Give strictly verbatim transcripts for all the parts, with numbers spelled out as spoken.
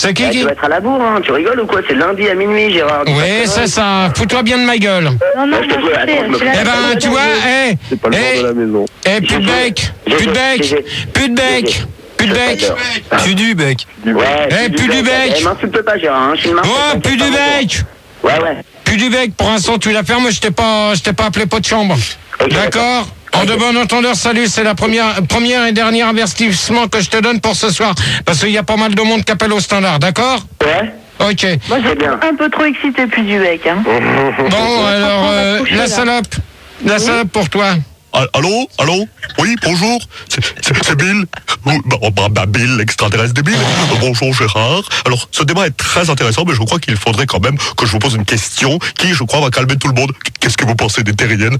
C'est qui bah, qui Tu vas être à la bourre, hein. Tu rigoles ou quoi? C'est lundi à minuit, Gérard. Oui, c'est ça. Fous-toi bien de ma gueule. Non, non, Bah, je te moi, vois, je sais, attends, je me c'est la- Eh ben, tu vois, eh, C'est pas le genre eh, de la maison. eh, plus de bec, plus de bec, plus de bec, plus de bec. Tu du bec. Ouais, Eh, plus du bec. Eh, m'insulte pas, Gérard, hein. Je suis une marque. Oh, plus du bec. Ouais, ouais. Plus du bec. Pour l'instant, tu la fermes. Je t'ai pas, je t'ai pas appelé pot de chambre. Ok, D'accord? En de bon entendeur, salut, c'est la première, première et dernier avertissement que je te donne pour ce soir. Parce qu'il y a pas mal de monde qui appelle au standard, d'accord? Ouais. Ok. Moi, C'est j'ai bien. un peu trop excité, plus du bec. Hein. Bon, alors, euh, coucher, la là. salope. La salope pour toi. Ah, allô, allô, oui, bonjour, c'est- c'est c'est Bill. Oui, bah, bah, bah, Bill, l'extraterrestre de Bill. Euh, Bonjour Gérard. Alors, ce débat est très intéressant, mais je crois qu'il faudrait quand même que je vous pose une question qui, je crois, va calmer tout le monde. Qu'est-ce que vous pensez des terriennes?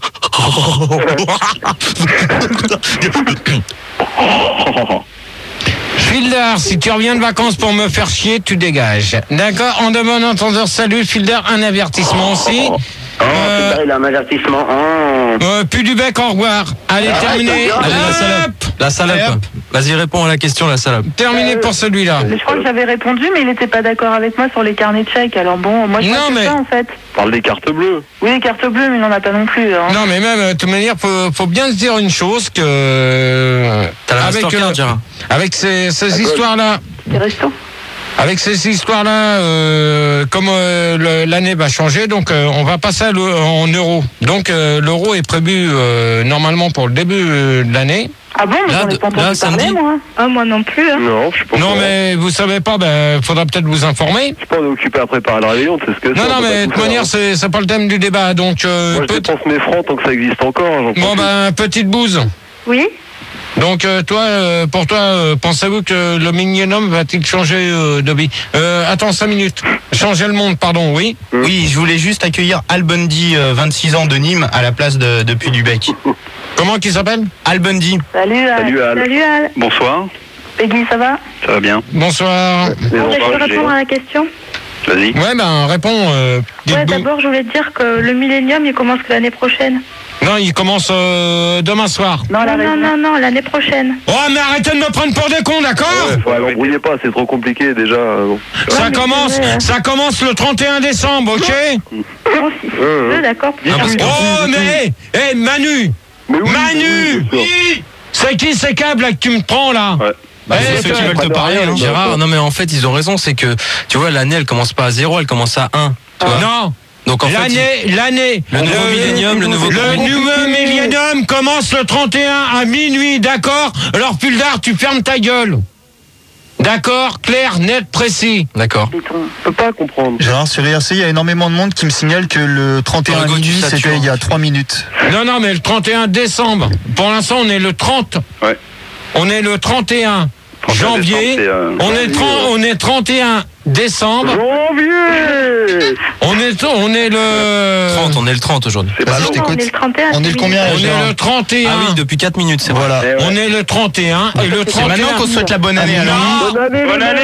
Filder, si tu reviens de vacances pour me faire chier, tu dégages. D'accord? En de bon entendeur, salut, Filder, un avertissement aussi. Oh, Euh, putain, il a un avertissement. Oh. Euh, plus du bec, au revoir. Allez, Ah, terminé. c'est bien. Allez, la salope. Hop. La salope. Allez, hop. Vas-y, réponds à la question, la salope. Terminé pour celui-là. Je crois que j'avais répondu, mais il n'était pas d'accord avec moi sur les carnets de chèques. Alors bon, moi je Non, crois que mais- c'est ça en fait. Parle des cartes bleues. Oui, les cartes bleues, mais il n'en a pas non plus. Hein. Non, mais même, de toute manière, faut, faut bien se dire une chose que... T'as la avec, Mastercard, euh, Gérard. avec ces, ces histoires-là, Des restos. avec ces histoires-là, euh, comme euh, le- l'année va changer, donc euh, on va passer à l'eu- en euros. Donc euh, l'euro est prévu euh, normalement pour le début euh, de l'année. Ah bon, mais Là, j'en ai de- pas entendu là, parler, samedi. moi. Ah, moi non plus. Hein. Non, je suis pas. Non, mais vous savez pas, ben faudra peut-être vous informer. Je suis pas occupé à préparer le réveillon, tu sais ce que c'est. Non, on non, peut mais pas de tout toute faire, manière, hein. c'est c'est pas le thème du débat, donc euh, Moi, je peut- dépense mes francs tant que ça existe encore. hein, j'en bon profite. ben petite bouse. Oui. Donc euh, toi, euh, pour toi, euh, pensez-vous que le millénium va-t-il changer euh, de vie? euh, Attends cinq minutes. Changer le monde, pardon, oui. Oui, je voulais juste accueillir Al Bundy, euh, vingt-six ans de Nîmes, à la place de, de Puy-du-Bec. Comment qu'il s'appelle? Al Bundy. Salut Al. Salut, Al. Salut Al. Bonsoir, Peggy, ça va? ça va bien. Bonsoir. Les Bon, ben, je enfants, peux j'ai- répondre à la question. Vas-y. Ouais, ben réponds. Euh, dites Ouais, donc. d'abord, je voulais te dire que le millénium, il commence que l'année prochaine. Non, il commence euh, demain soir. Non, non, non, non, non, l'année prochaine. Oh, mais arrêtez de me prendre pour des cons, d'accord? Ouais, l'embrouillez pas, c'est trop compliqué déjà. euh, bon. Ça Ouais, mais commence, c'est vrai, hein. ça commence le trente et un décembre, ok? Bon, si, si tu veux, d'accord. Non, parce que- Oh, mais, hé, Manu, Mais oui, Manu, oui, bien sûr. c'est qui ces câbles là que tu me prends là? Ouais. Bah, Eh, c'est ceux toi- qui veulent te parler, hein. Gérard. Non, mais en fait, ils ont raison. C'est que, tu vois, l'année, elle commence pas à zéro, elle commence à un. Tu vois. Non, Donc, en fait, l'année, l'année, le nouveau millénium, le nouveau le nouveau millénium commence le trente et un à minuit, d'accord? Alors, Puldar, tu fermes ta gueule. D'accord? Clair, net, précis. D'accord. Béton. Je peux pas comprendre. Gérard, sur I R C, il y a énormément de monde qui me signale que le trente et un Hugo, tu minuit, satures. c'était il y a trois minutes. Non, non, mais le trente et un décembre. Pour l'instant, on est le trente. Ouais. On est le trente et un janvier. décembre, c'est, euh, On est, trente on est trente et un décembre. Janvier. On est, on est le... trente, on est le trente aujourd'hui. C'est pas Vas-y, je long. Non, on est t'écoute. le trente et un. On est le c'est combien, On Gérard est le trente et un. Ah oui, depuis quatre minutes, c'est vrai. Voilà. Eh ouais. On est le trente et un et le C'est trente et un. maintenant qu'on souhaite la bonne année à Non. l'ami. Bonne année, Bonne année.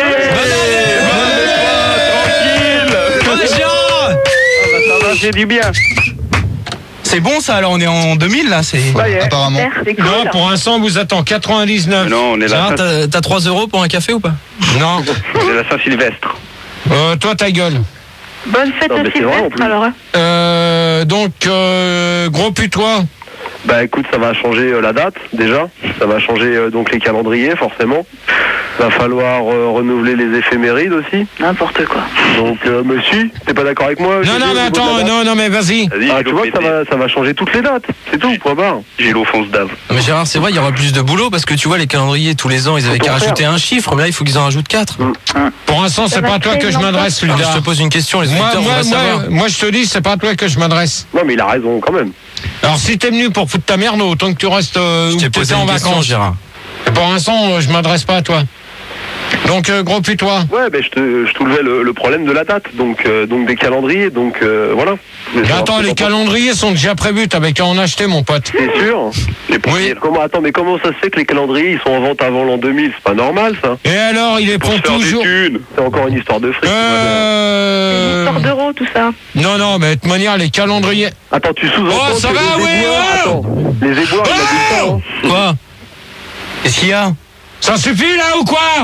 Tranquille. Bonne année, Gérard. Ah bah, ça va, j'ai du bien. C'est bon ça, alors on est en deux mille là, c'est Ça y est. apparemment. super, c'est cool. Non, pour l'instant, vous êtes en quatre-vingt-dix-neuf. Non, on est Gérard, là. t'as t'as trois euros pour un café ou pas? Non. On est la Saint-Sylvestre. Euh, toi, ta gueule. Bonne fête Non, de mais c'est vrai, en Sylvestre, plus. alors. hein. Euh, donc, euh, gros putois. Bah écoute, ça va changer euh, la date déjà. Ça va changer euh, donc les calendriers forcément. Va falloir euh, renouveler les éphémérides aussi. N'importe quoi. Donc euh, monsieur, t'es pas d'accord avec moi? Non, Gilles, non, au mais niveau de la attends, date non, non, mais vas-y. Ah, tu vois que ça va, ça va changer toutes les dates. C'est tout, point barre. J'ai l'offense d'Ave. Non, mais Gérard, c'est vrai, il y aura plus de boulot parce que tu vois, les calendriers, tous les ans, ils avaient Faut qu'à en rajouter faire. un chiffre, mais là, il faut qu'ils en rajoutent quatre. Pour l'instant, c'est Ça va pas à toi créer que je une m'adresse, Alors, je Fulda. te pose une question, les Moi, auditeurs moi, vont savoir. moi, moi, je te dis, c'est pas à toi que je m'adresse. Non mais il a raison quand même. Alors, si t'es venu pour foutre ta merde, autant que tu restes euh, Je où t'ai t'étais posé en une question, vacances. Gérard. Et pour l'instant, euh, je m'adresse pas à toi. Donc, euh, gros putois. Ouais, ben je te, je soulevais le, le problème de la date, donc euh, donc des calendriers, donc euh, voilà. Mais Mais ça, attends, c'est les pas- calendriers sont déjà prévus, t'avais qu'à en acheter, mon pote. C'est sûr. Les Oui. Comment attends, mais comment ça se fait que les calendriers ils sont en vente avant l'an deux mille? C'est pas normal ça. Et alors, il est pour toujours. C'est encore une histoire de fric. Euh... Histoire d'euros, tout ça. Non, non, mais de toute manière, les calendriers. Attends, tu sous-entends Oh, ça que va, les oui, éboueurs, oh attends, les éboueurs, ils Oh n'abusent pas, hein. Quoi? Qu'est-ce qu'il y a? Ça suffit là ou quoi?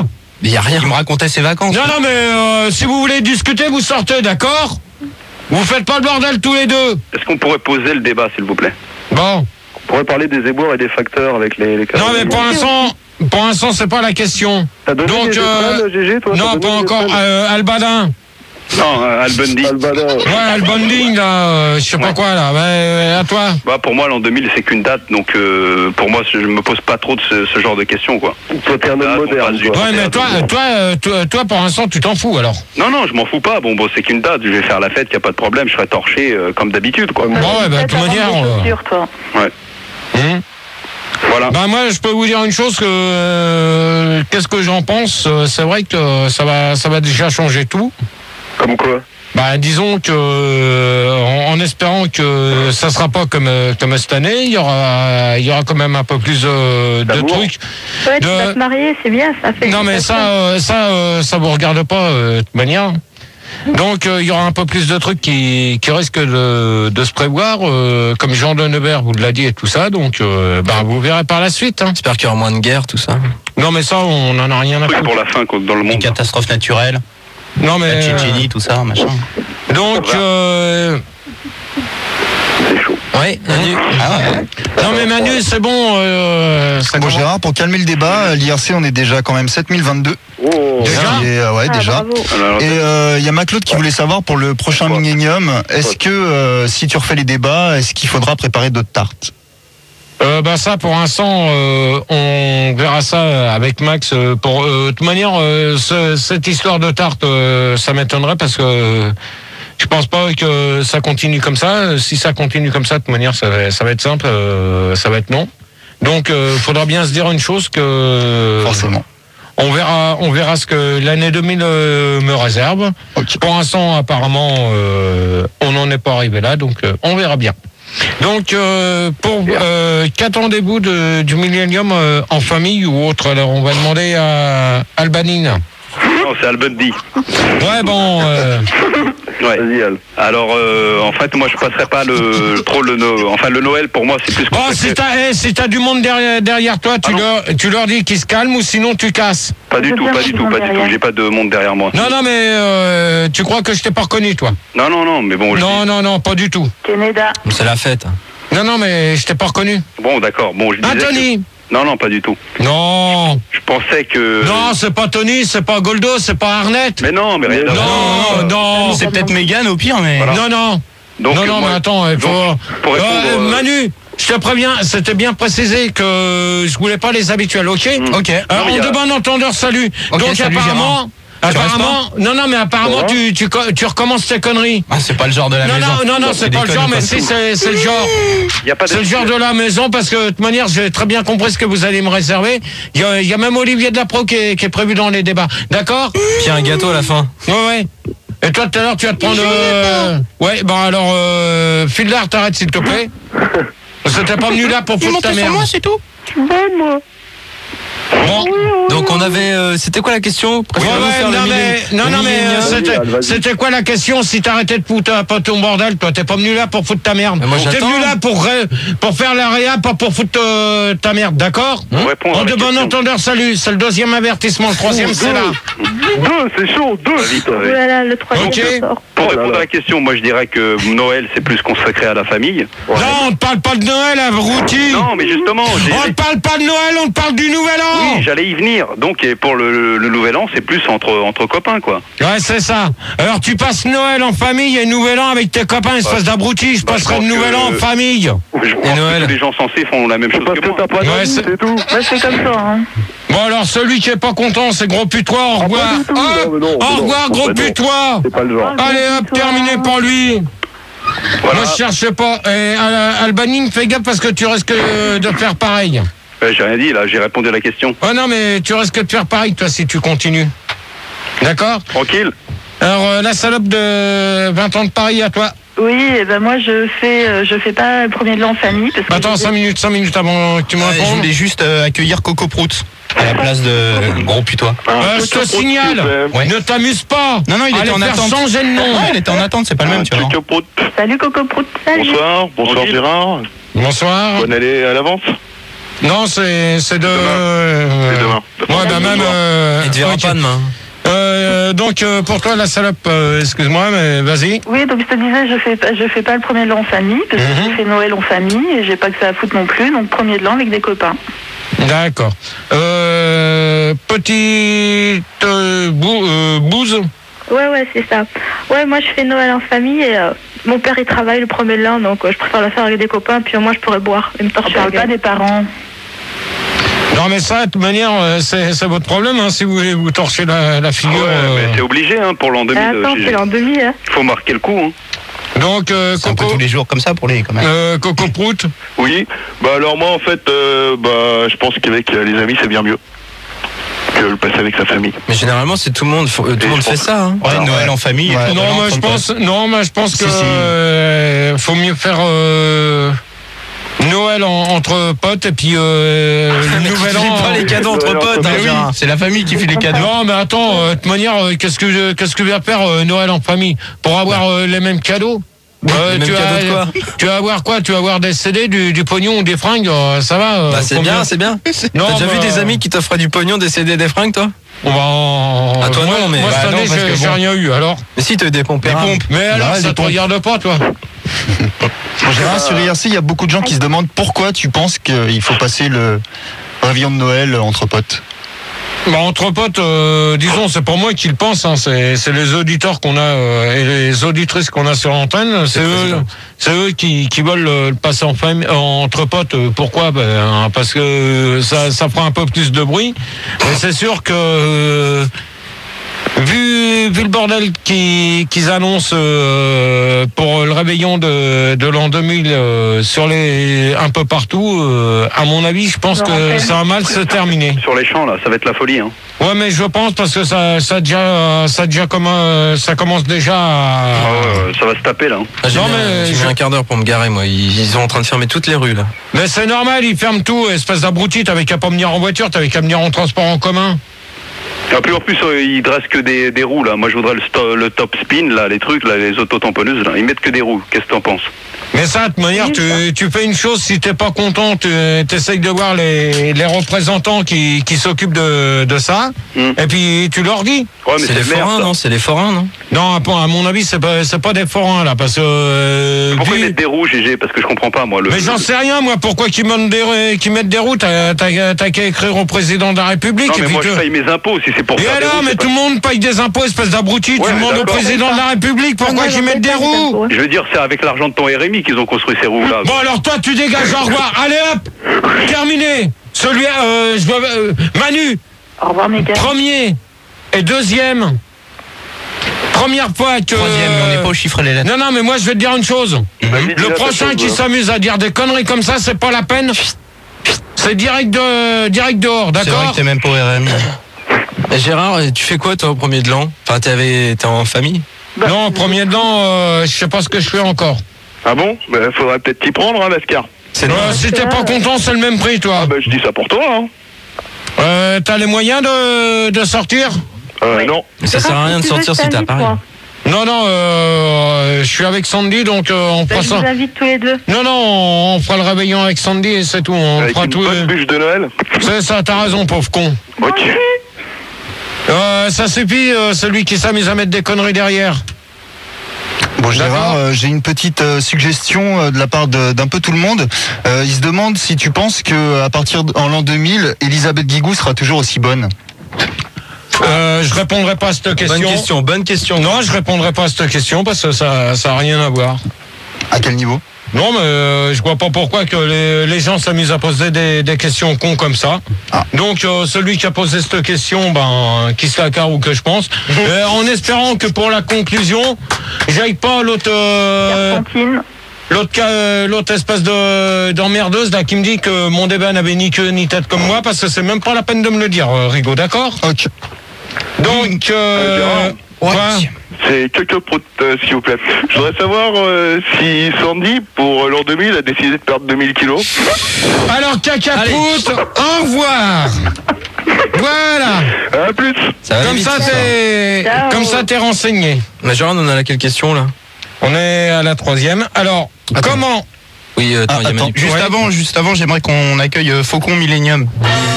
Il y a rien. Il me racontait ses vacances. Non, non, mais euh, si vous voulez discuter, vous sortez, d'accord? Vous faites pas le bordel tous les deux. Est-ce qu'on pourrait poser le débat, s'il vous plaît? Bon. On pourrait parler des éboueurs et des facteurs avec les, les Non, mais pour l'instant, pour l'instant, c'est pas la question. T'as donné Donc, des euh, épreuves, G G, toi? non, T'as pas donné des encore. épreuves Euh, Albadin. Non, euh, Al Bundy. Albadin. Ouais, Albanding, là, euh, je sais pas Ouais. quoi, là. Ouais, à toi. Bah, pour moi, l'an deux mille, c'est qu'une date, donc euh, pour moi, je me pose pas trop de ce, ce genre de questions, quoi. Toi, t'es un homme Date, on moderne, passe du- toi. Ouais, mais toi, toi, euh, toi, toi, pour l'instant, tu t'en fous, alors. Non, non, je m'en fous pas. Bon, bon, c'est qu'une date. Je vais faire la fête, y a pas de problème. Je serai torché euh, comme d'habitude, quoi. Bon, ouais, bah, de toute manière, Des on- chaussures, toi. Ouais. Hum. Voilà. Bah moi je peux vous dire une chose que euh, qu'est-ce que j'en pense, euh, c'est vrai que euh, ça va ça va déjà changer tout. Comme quoi? Bah disons que euh, en, en espérant que ça sera pas comme euh, comme cette année, il y aura il y aura quand même un peu plus euh, de D'amour. trucs. Ouais, tu De- vas te marier, c'est bien, ça fait. Non mais ça euh, ça euh, ça vous regarde pas euh, de toute manière. Donc euh, il y aura un peu plus de trucs qui, qui risquent de, de se prévoir, euh, comme Jean de Neubert vous l'a dit et tout ça, donc euh, bah, vous verrez par la suite. Hein. J'espère qu'il y aura moins de guerre, tout ça. Non mais ça on en a rien à Truc foutre. pour la fin, quoi, dans le Des monde. catastrophes naturelles, Non mais la Tchétchénie, tout ça, machin. euh, donc euh, C'est chaud. Ouais, Manu. Ah ouais. non mais Manu c'est bon. Euh, ça Bon commence- Gérard, pour calmer le débat, l'I R C on est déjà quand même sept mille vingt-deux. Oh, Déjà Et, euh, ouais, Ah, déjà. bravo. Alors, Et il y a Maclaude qui voulait savoir pour le prochain Quoi millénium, est-ce que euh, si tu refais les débats, est-ce qu'il faudra préparer d'autres tartes? Euh, bah ça pour l'instant euh, on verra ça avec Max. euh, Pour euh, de toute manière euh, ce- cette histoire de tarte euh, ça m'étonnerait parce que euh, je pense pas que ça continue comme ça. Si ça continue comme ça de toute manière ça va, ça va être simple, euh, ça va être non. Donc euh, faudra bien se dire une chose que Forcément. on verra on verra ce que l'année deux mille euh, me réserve. Ok. Pour l'instant apparemment euh, on n'en est pas arrivé là donc euh, on verra bien. Donc, euh, pour euh, qu'attendez-vous de, du millénium euh, en famille ou autre? Alors, on va demander à Albanine. non, c'est Al Bundy. Ouais, bon. Euh, Ouais. Vas-y, Al. Alors, euh, en fait, moi, je passerai pas le trop le no- enfin le Noël pour moi, c'est plus. bon, consacré- si t'as eh, si t'as du monde derrière, derrière toi, tu, Ah non. leur, tu leur dis qu'ils se calment ou sinon tu casses. Pas du Je tout, veux pas bien du que tout, vous pas du tout. derrière. J'ai pas de monde derrière moi. Non, non, mais euh, tu crois que je t'ai pas reconnu, toi? Non, non, non, mais bon. je Non, non, non, pas du tout. Canada. C'est la fête. Non, non, mais je t'ai pas reconnu. dis- Bon, d'accord. Bon, je disais. Anthony. que- Non, non, pas du tout. Non. Je pensais que. Non, c'est pas Tony, c'est pas Goldo, c'est pas Arnett. Mais non, mais rien à voir. Non, non. C'est peut-être Mégane au pire, mais. Voilà. Non, non. Donc, non, non, moi- mais attends, il faut. donc, pour répondre, Euh, euh, Manu, je te préviens, c'était bien précisé que je voulais pas les habituels, ok? Ok. Alors, Non, on il y a- demande entendeur, salut. Ok, Donc, salut, apparemment. Tu restes Apparemment, non, non, mais apparemment, Ça va tu, tu, co- tu recommences tes conneries. Ah, c'est pas le genre de la Non, maison. non, non, non, c'est des pas le connes genre, ou mais pas si, c'est c'est le genre. Il y a pas C'est le genre de la maison parce que de toute manière, j'ai très bien compris ce que vous allez me réserver. Il y a, il y a même Olivier de la Pro qui est, qui est prévu dans les débats. D'accord? Puis un gâteau à la fin. Ouais, ouais. Et toi, tout à l'heure, tu vas te prendre... Euh... Ouais, bon, alors, euh... file l'art, t'arrêtes, s'il te plaît. Parce que t'es pas venu là pour foutre ta merde. c'est tout. Bon. Donc on avait, euh, c'était quoi la question? Ouais, Préférez-vous ouais, faire le non, millé- mais, non, le non, mais millénium euh, c'était, Vas-y, vas-y. c'était quoi la question si t'arrêtais de foutre un peu ton bordel? Toi, t'es pas venu là pour foutre ta merde. Mais moi, T'es j'attends. venu là pour, ré- pour faire la réa, pas pour foutre euh, ta merde, d'accord? Pour répondre à En la de bon question. entendeur, salut. C'est le deuxième avertissement. Le troisième, c'est là. Deux, c'est chaud, deux. Vas-y, toi, Oh vas-y. là là, le troisième Ok. sort. Pour Oh là répondre là. à la question, moi je dirais que Noël c'est plus consacré à la famille. Non, on ne parle pas de Noël, abruti. Non, mais justement, j'ai- On ne parle pas de Noël, on parle du Nouvel An. oui, j'allais y venir. Donc et pour le, le nouvel an, c'est plus entre entre copains quoi. Ouais, c'est ça. Alors, tu passes Noël en famille et Nouvel An avec tes copains, espèce d'abruti. Je Bah, je passerai le pense Nouvel que- An en famille. Je pense Noël. que tous les gens sensés font la même chose Parce que que moi. t'as pas Ouais, d'amis, c'est- c'est tout. Bah, c'est comme ça, hein. Bon, alors, celui qui est pas content, c'est gros putois. Au revoir. pas du tout. Hop, Non, mais non, au mais non. revoir, gros Bah, non. putois. C'est pas le genre. Allez, hop, Putois. terminé pour lui. Voilà. Moi, je cherche pas. Et Al- Albanine, fais gaffe parce que tu risques euh, de faire pareil. Euh, j'ai rien dit là, j'ai répondu à la question. Oh non, mais tu risques de faire pareil, toi, si tu continues. D'accord? Tranquille. Alors, euh, la salope de vingt ans de Paris, à toi. Oui, et ben moi je fais euh, je fais pas le premier de l'an en famille parce que Attends, je- cinq minutes, cinq minutes avant que tu me Ouais, je répondes. voulais juste euh, accueillir Coco Prout à la place de euh, Gros Putois. Euh, je te signale, Ouais. ne t'amuse pas. Non, non, il Allez était en faire attente. changer de nom. Ouais, il était en attente, c'est pas le même, tu vois. Salut Coco Prout, salut. Bonsoir, bonsoir Tranquille. Gérard. Bonsoir. Bonne année à l'avance. Non, c'est c'est de. Demain. euh, C'est demain. Ouais, bah même. euh, Il te verra ok. pas demain. Euh, donc euh, pour toi la salope, euh, excuse-moi, mais vas-y. Oui, donc je te disais, je fais pas, je fais pas le premier de l'an en famille, parce que Mhm. je fais Noël en famille et j'ai pas que ça à foutre non plus, donc premier de l'an avec des copains. D'accord. Euh, petite euh, bou- euh, bouse. Ouais, ouais, c'est ça. Ouais, moi je fais Noël en famille et euh, mon père il travaille le premier de l'an, donc euh, je préfère le faire avec des copains, puis au moins je pourrais boire et me Je torcher la parle pas gueule. des parents. Non mais ça, de toute manière, euh, c'est c'est votre problème hein, si vous voulez vous torcher la, la Ah figure. ouais, euh. mais c'est obligé hein, pour l'an deux mille. Ah, attends, euh, c'est l'an demi, hein. faut marquer le coup. Hein. Donc euh, C'est un peu Coco, tous les jours comme ça pour les quand même. euh, Coco Prout. Oui, bah alors moi en fait, euh, bah je pense qu'avec euh, les amis c'est bien mieux que le passer avec sa famille. Mais généralement, c'est tout le monde, faut- euh, tout le monde fait ça. Hein. Ouais, Alors, Noël ouais. en famille. et Ouais. tout, Non, Noël moi je entre pense, potes. non, moi je pense que Si, si. euh, faut mieux faire euh, Noël en- entre potes et puis euh, le nouvel Tu fais an. pas les cadeaux entre Noël entre potes, hein, potes. Gérard. C'est la famille qui fait les cadeaux. Non, mais attends, euh, de toute manière, euh, qu'est-ce que je- qu'est-ce que tu vas faire euh, Noël en famille pour avoir euh, les mêmes cadeaux? Euh, les mêmes tu, vas, cadeaux de quoi tu vas avoir quoi? Tu vas avoir des C D, du, du pognon ou des fringues, euh, ça va euh, Bah, c'est combien bien, c'est bien. Non, T'as déjà bah, vu des amis qui t'offraient du pognon, des C D, des fringues, toi? On va en... Ah, toi, moi, non, mais- moi, bah, cette non, année, parce j'ai que j'ai bon. rien eu, alors. Mais si, t'as eu des pompes. Des pompes. Mais alors, Ouais, ça des te pompes. regarde pas, toi. Bon, Gérard, sur I R C, il y a beaucoup de gens qui se demandent pourquoi tu penses qu'il faut passer le réveillon de Noël entre potes. Bah, entre potes, euh, disons, c'est pas moi qui le pense, hein, c'est c'est les auditeurs qu'on a euh, et les auditrices qu'on a sur l'antenne, c'est eux, c'est eux qui, qui veulent le le passer en famille, entre potes. Euh, Pourquoi? Ben, parce que ça, ça fera un peu plus de bruit. Mais c'est sûr que euh, vu, vu le bordel qui- qu'ils annoncent euh, pour le réveillon de, de l'an deux mille euh, sur les un peu partout, euh, à mon avis, je pense Je me que rappelle. ça va mal se terminer. Sur les champs là, ça va être la folie. Hein. Ouais, mais je pense parce que ça, ça déjà, ça déjà comme, ça commence déjà à. Ah ouais, ça va se taper là. hein. Ah, j'ai Non, mis un- mais j'ai je- mis un quart d'heure pour me garer, moi. Ils, ils sont en train de fermer toutes les rues, là. Mais c'est normal, ils ferment tout, espèce d'abruti. T'avais qu'à pas venir en voiture, t'avais qu'à venir en transport en commun. Et puis en plus, euh, ils dressent que des, des roues là. Moi, je voudrais le, sto- le top spin là, les trucs là, les autotamponneuses là. Ils mettent que des roues. Qu'est-ce que t'en penses? Mais ça, de toute manière, tu, tu fais une chose, si t'es pas content, tu essayes de voir les, les représentants qui, qui s'occupent de, de ça, Hmm. et puis tu leur dis. Ouais, mais C'est les c'est merde. forains, ça. non? C'est les forains, non? Non, à mon avis, c'est pas, c'est pas des forains, là, parce que. euh, Pourquoi vu- ils mettent des roues, G G? Parce que je comprends pas moi. Le, Mais j'en sais rien, moi, pourquoi qu'ils mettent des, qu'ils mettent des roues, t'as, t'as, t'as qu'à écrire au président de la République. Non, et mais puis moi, que- je paye mes impôts. Si c'est pour Et faire des alors, roues, mais c'est tout le monde paye des impôts, espèce d'abruti. Ouais, tu demandes au d'accord. président de la République pourquoi Ah, non, qu'ils j'en mettent des paye pas, les roues. impôts. Je veux dire, c'est avec l'argent de ton R M I qu'ils ont construit ces roues là. Bon, alors toi, tu dégages, au revoir. Allez hop, terminé. Celui, euh, je dois, euh, Manu, Au revoir, mes gars. premier et deuxième. Première fois que. Troisième, mais on n'est pas au chiffre et les lettres. Non, non, mais moi, je vais te dire une chose. Vas-y, dis Le la prochain chose, qui ouais. s'amuse à dire des conneries comme ça, c'est pas la peine. C'est direct, de, direct dehors, C'est vrai d'accord? que t'es même pas au R M I. Et Gérard, tu fais quoi, toi, au premier de l'an? Enfin, t'avais- t'es en famille? Non, premier dedans, euh, je sais pas ce que je fais encore. Ah bon? Bah faudrait peut-être t'y prendre, hein, Lascar. C'est Euh, si t'es pas content, c'est le même prix, toi. Ah bah je dis ça pour toi, hein. Euh, t'as les moyens de, de sortir? Euh, Oui. non. Ça sert à rien de sortir si t'as Paris. Non, non, euh, je suis avec Sandy, donc euh, on Ben, fera je ça. vous invite tous les deux. Non, non, on, on fera le réveillon avec Sandy et c'est tout. On Avec fera une tout. bonne bûche de Noël. C'est ça, t'as raison, pauvre con. Ok. Euh, ça suffit, euh, celui qui s'amuse à mettre des conneries derrière. Bon, D'accord. Gérard, euh, j'ai une petite euh, suggestion euh, de la part de- d'un peu tout le monde. Euh, ils se demandent si tu penses que à partir de, en l'an deux mille, Elisabeth Guigou sera toujours aussi bonne. Euh, je répondrai pas à cette question. Bonne question, bonne question. Non, je répondrai pas à cette question parce que ça, ça a rien à voir. À quel niveau? Non, mais euh, je vois pas pourquoi que les, les gens s'amusent à poser des, des questions cons comme ça. Ah. Donc, euh, celui qui a posé cette question, ben, qui se la carre ou que je pense, euh, en espérant que pour la conclusion, j'aille pas à l'autre, euh, Cantine. l'autre, ca- euh, l'autre espèce de d'emmerdeuse là qui me dit que mon débat n'avait ni queue ni tête comme moi, parce que c'est même pas la peine de me le dire, euh, Rigaud, d'accord? Ok. Donc, euh, quoi? C'est quelques proutes, euh, s'il vous plaît. Je voudrais savoir euh, si Sandy, pour l'an deux mille, a décidé de perdre deux mille kilos. Alors, cacapoute, au revoir. Voilà. À plus. Ça va aller Comme vite, ça, ce soir. t'es, Ciao. comme ça, t'es renseigné. Mais Gérard, on en a laquelle question, là? On est à la troisième. Alors, comment Oui, euh, Ah, attends, attends, juste Ouais. avant, juste avant, j'aimerais qu'on accueille euh, Faucon Millennium.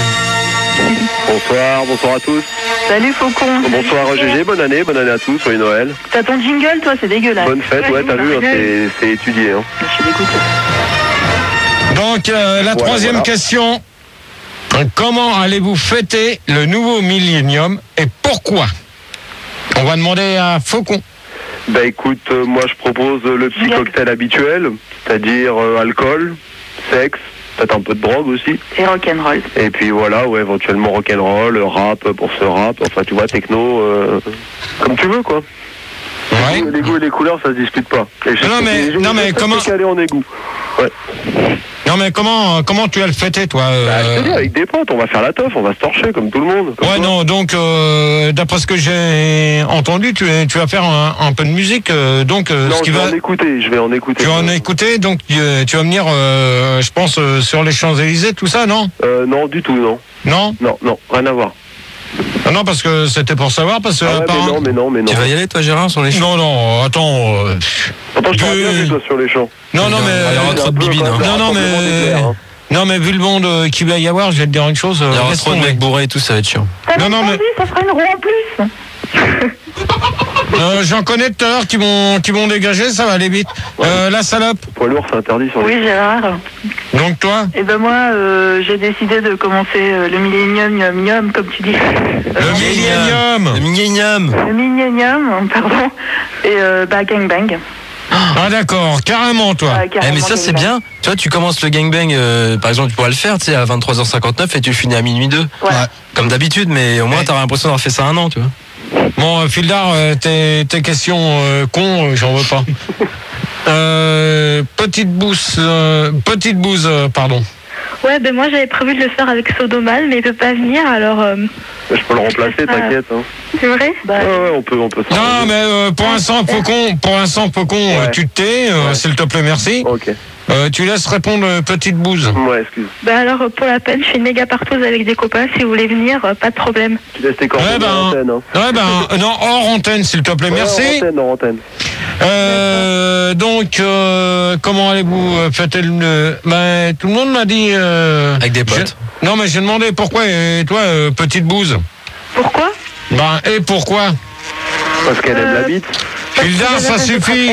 Bonsoir, bonsoir à tous. Salut Faucon. Bonsoir G G, bonne année, bonne année à tous, joyeux Noël. T'as ton jingle, toi, c'est dégueulasse. Bonne fête, ouais, t'as vu, hein, c'est c'est étudié. Hein. Je suis dégoûtée. Donc, euh, la Voilà, troisième voilà. question. Comment allez-vous fêter le nouveau millénium et pourquoi? On va demander à Faucon. Bah écoute, euh, moi je propose euh, le petit cocktail habituel, c'est-à-dire euh, alcool, sexe, peut-être un peu de drogue aussi. Et rock'n'roll. Et puis voilà, ouais, éventuellement rock'n'roll, rap pour ce rap, enfin tu vois, techno, euh, comme tu veux quoi. Ouais. Les goûts et les couleurs, ça se discute pas. Et je- Non, mais- je- non, mais je- comment- calé en égout. Ouais. Non mais comment comment tu vas le fêter toi euh, Bah, je te dis, avec des potes, on va faire la teuf, on va se torcher comme tout le monde. Comme Ouais toi. non donc euh, d'après ce que j'ai entendu tu, tu vas faire un, un peu de musique euh, donc euh, Non, ce qui je vais va en écouter, je vais en écouter. tu vas en écouter donc euh, tu vas venir euh, je pense euh, sur les Champs-Élysées tout ça non Euh, non, du tout, non. non Non, non, rien à voir. Ah non parce que c'était pour savoir parce que Ah ouais, mais apparemment- non, mais non, mais non. Tu vas y aller, toi, Gérard, sur les champs? non non attends euh, Attends, je t'aurais bien que- vu, toi, sur les champs. non non Il y mais aura trop de bibines, hein. non non mais hein. non mais vu le monde euh, qu'il va y avoir je vais te dire une chose euh, Il y aura laisse trop de tomber. mecs bourrés et tout, ça va être chiant. T'as Non, même non, pas mais- vu, ça fera une roue en plus. Euh, j'en connais tout à l'heure qui vont qui vont dégager ça va aller vite euh, la salope Poids lourd, c'est interdit sur les Oui, Gérard. donc toi Et ben moi, euh, j'ai décidé de commencer euh, le millénium, yum, yum, comme tu dis. le millénium Le millénium. Le millénium, pardon. Et euh, bah, gangbang. ah d'accord carrément toi Ah, Eh, carrément mais ça, c'est gangbang. bien. Tu vois, tu commences le gangbang, euh, par exemple, tu pourras le faire, tu sais, à vingt-trois heures cinquante-neuf et tu finis à minuit deux. Ouais. Comme d'habitude, mais au moins, t'auras l'impression d'avoir fait ça un an, tu vois. Bon, euh, Fildar, euh, tes, tes questions euh, cons, euh, j'en veux pas. Euh, petite bouse, euh, petite bouse, euh, pardon. Ouais, ben moi j'avais prévu de le faire avec Sodomal, mais il peut pas venir, alors euh, Je peux le remplacer, Ah. t'inquiète. Hein. c'est vrai Bah, Ouais, ouais, on peut, on peut. Non, mais euh, pour l'instant, Faucon, pour l'instant, Faucon, euh, Ouais. tu te tais, euh, Ouais. s'il te plaît, merci. Ok. Euh, tu laisses répondre euh, petite bouse. Ouais, excuse. Ben alors euh, pour la peine, je fais une méga partouze avec des copains, si vous voulez venir, euh, pas de problème. Tu laisses tes coordonnées Ouais, ben, en antenne. Hein. Ouais, ben, euh, non, hors antenne, s'il te plaît, Ouais, merci. En antenne, en antenne. Euh, donc, euh, comment allez-vous euh, fêter le... Ben, tout le monde m'a dit... Euh, Avec des potes. je- Non, mais j'ai demandé pourquoi, et toi, euh, petite bouse. Pourquoi? Ben, et pourquoi? Parce qu'elle aime la bite. Fildar, ça suffit.